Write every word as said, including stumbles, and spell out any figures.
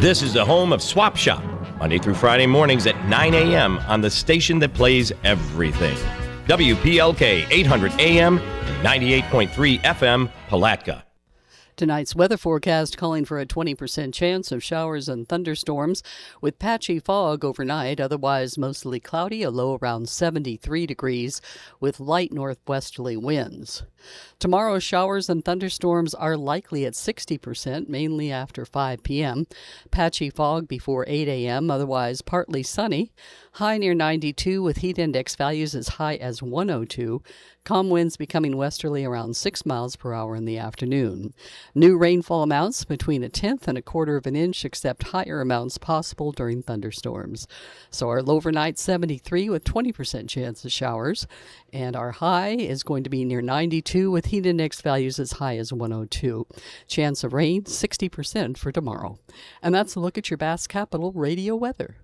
This is the home of Swap Shop, Monday through Friday mornings at nine a.m. on the station that plays everything. W P L K eight hundred A M and ninety-eight point three F M, Palatka. Tonight's weather forecast calling for a twenty percent chance of showers and thunderstorms with patchy fog overnight, otherwise mostly cloudy, a low around seventy-three degrees with light northwesterly winds. Tomorrow, showers and thunderstorms are likely at sixty percent, mainly after five p.m. Patchy fog before eight a.m., otherwise partly sunny. High near ninety-two with heat index values as high as one oh two. Calm winds becoming westerly around six miles per hour in the afternoon. New rainfall amounts between a tenth and a quarter of an inch, except higher amounts possible during thunderstorms. So our low overnight seventy-three with twenty percent chance of showers, and our high is going to be near ninety-two with heat index values as high as one oh two. Chance of rain sixty percent for tomorrow. And that's a look at your Bass Capital radio weather.